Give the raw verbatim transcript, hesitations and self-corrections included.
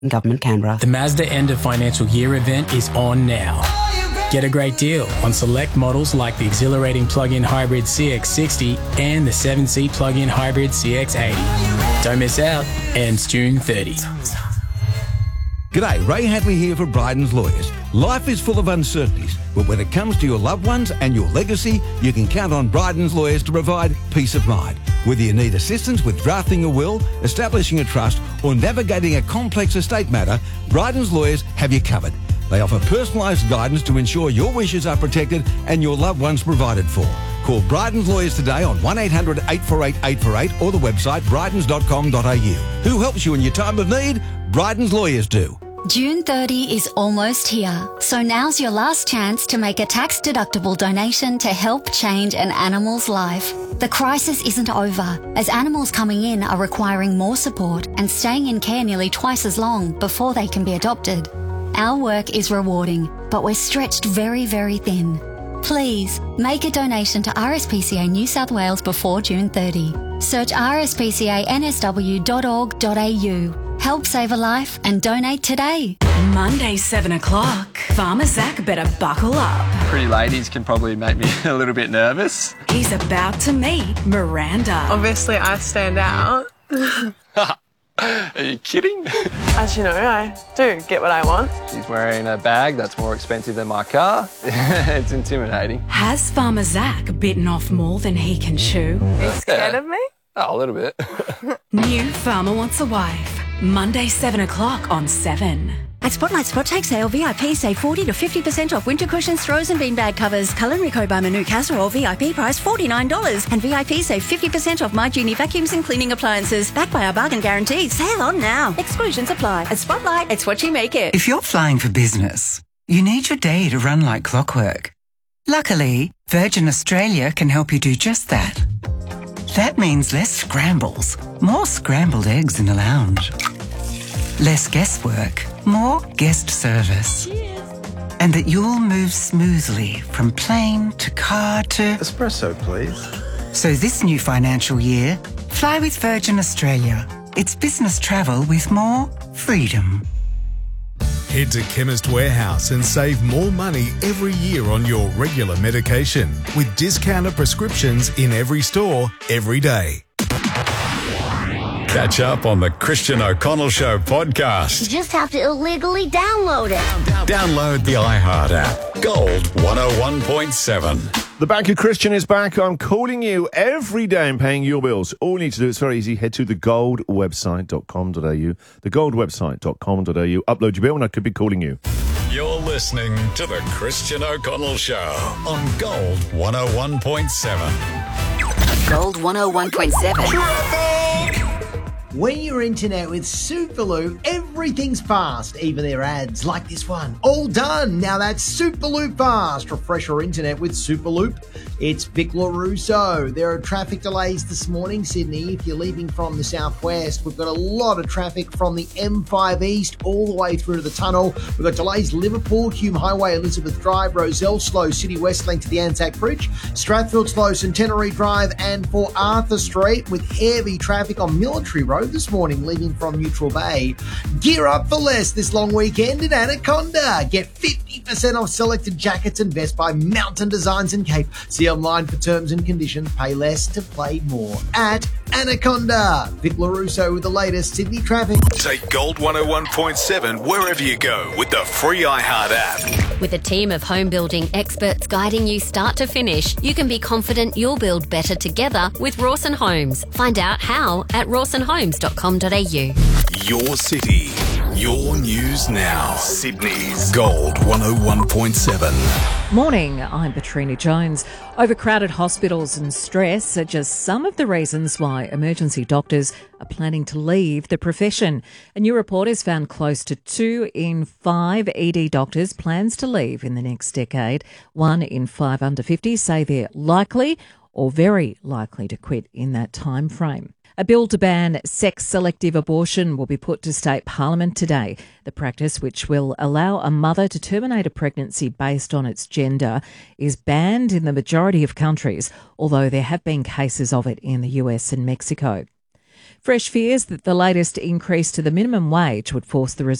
Government Canberra. The Mazda End of Financial Year event is on now. Get a great deal on select models like the exhilarating plug-in hybrid C X sixty and the seven-seat plug-in hybrid C X eighty. Don't miss out. Ends June thirtieth. G'day, Ray Hadley here for Bryden's Lawyers. Life is full of uncertainties, but when it comes to your loved ones and your legacy, you can count on Bryden's Lawyers to provide peace of mind. Whether you need assistance with drafting a will, establishing a trust, or navigating a complex estate matter, Bryden's Lawyers have you covered. They offer personalised guidance to ensure your wishes are protected and your loved ones provided for. Call Bryden's Lawyers today on one eight hundred eight four eight eight four eight or the website brydens dot com dot a u. Who helps you in your time of need? Bryden's Lawyers do. June thirtieth is almost here, so now's your last chance to make a tax-deductible donation to help change an animal's life. The crisis isn't over, as animals coming in are requiring more support and staying in care nearly twice as long before they can be adopted. Our work is rewarding, but we're stretched very, very thin. Please, make a donation to R S P C A New South Wales before June thirtieth. Search r s p c a n s w dot org dot a u. Help save a life and donate today. Monday, seven o'clock. Farmer Zach better buckle up. Pretty ladies can probably make me a little bit nervous. He's about to meet Miranda. Obviously, I stand out. Are you kidding? As you know, I do get what I want. She's wearing a bag that's more expensive than my car. It's intimidating. Has Farmer Zach bitten off more than he can chew? Are you scared Yeah. of me? Oh, a little bit. New Farmer Wants a Wife. Monday, seven o'clock on seven. At Spotlight Spot Take Sale, V I P save forty to fifty percent off winter cushions, throws and beanbag covers. Culinary Co by Manu Casserole, V I P price forty-nine dollars. And V I P save fifty percent off My Genie vacuums and cleaning appliances. Backed by our bargain guarantee. Sale on now. Exclusions apply. At Spotlight, it's what you make it. If you're flying for business, you need your day to run like clockwork. Luckily, Virgin Australia can help you do just that. That means less scrambles, more scrambled eggs in the lounge. Less guesswork, more guest service. Cheers. And that you'll move smoothly from plane to car to... Espresso, please. So this new financial year, fly with Virgin Australia. It's business travel with more freedom. Head to Chemist Warehouse and save more money every year on your regular medication with discounted prescriptions in every store, every day. Catch up on the Christian O'Connell Show podcast. You just have to illegally download it. Download the iHeart app. Gold one oh one point seven. The Bank of Christian is back. I'm calling you every day and paying your bills. All you need to do is very easy. Head to the gold website dot com dot a u. the gold website dot com dot a u. Upload your bill and I could be calling you. You're listening to the Christian O'Connell Show on Gold one oh one point seven. Gold one oh one point seven. When you're internet with Superloop, everything's fast, even their ads, like this one. All done. Now that's Superloop fast. Refresh your internet with Superloop. It's Vic LaRusso. There are traffic delays this morning, Sydney. If you're leaving from the southwest, we've got a lot of traffic from the M five East all the way through to the tunnel. We've got delays Liverpool, Hume Highway, Elizabeth Drive, Roselle slow, City West link to the Anzac Bridge, Strathfield slow, Centenary Drive, and for Arthur Street with heavy traffic on Military Road this morning, leaving from Neutral Bay. Gear up for less this long weekend in Anaconda. Get fifty percent off selected jackets and vests by Mountain Designs and Cape. See online for terms and conditions. Pay less to play more at Anaconda. Vic LaRusso with the latest Sydney traffic. Take Gold one oh one point seven wherever you go with the free iHeart app. With a team of home building experts guiding you start to finish, you can be confident you'll build better together with Rawson Homes. Find out how at rawson homes dot com dot a u. Your city, your news now. Sydney's Gold one oh one point seven. Morning, I'm Petrina Jones. Overcrowded hospitals and stress are just some of the reasons why emergency doctors are planning to leave the profession. A new report has found close to two in five E D doctors plans to leave in the next decade. One in five under fifty say they're likely or very likely to quit in that time frame. A bill to ban sex-selective abortion will be put to state parliament today. The practice, which will allow a mother to terminate a pregnancy based on its gender, is banned in the majority of countries, although there have been cases of it in the U S and Mexico. Fresh fears that the latest increase to the minimum wage would force the